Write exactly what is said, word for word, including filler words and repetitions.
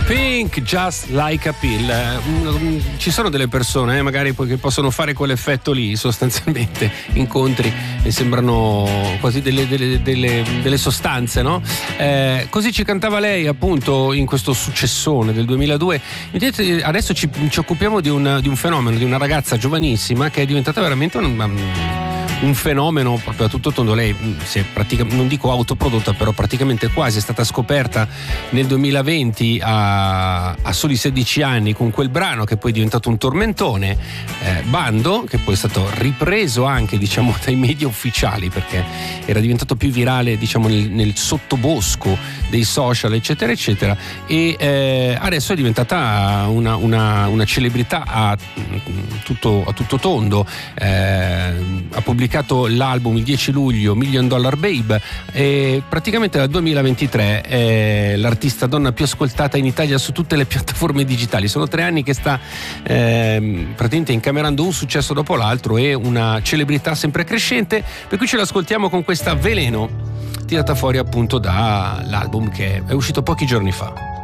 Pink, Just Like a Pill. Ci sono delle persone, eh, magari che possono fare quell'effetto lì, sostanzialmente incontri e sembrano quasi delle, delle, delle, delle sostanze, no? Eh, così ci cantava lei, appunto, in questo successone del duemiladue. Adesso ci, ci occupiamo di un, di un fenomeno, di una ragazza giovanissima che è diventata veramente un un fenomeno proprio a tutto tondo. Lei si è praticamente, non dico autoprodotta, però praticamente quasi, è stata scoperta nel duemilaventi a, a soli sedici anni con quel brano che poi è diventato un tormentone, eh, Bando, che poi è stato ripreso anche, diciamo, dai media ufficiali, perché era diventato più virale, diciamo, nel, nel sottobosco dei social, eccetera eccetera, e eh, adesso è diventata una, una, una celebrità a tutto, a tutto tondo. Eh, ha pubblicato l'album il dieci luglio, Million Dollar Babe, e praticamente dal duemilaventitré è l'artista donna più ascoltata in Italia su tutte le piattaforme digitali. Sono tre anni che sta eh, praticamente incamerando un successo dopo l'altro e una celebrità sempre crescente, per cui ce l'ascoltiamo con questa Veleno, tirata fuori appunto dall'album che è uscito pochi giorni fa.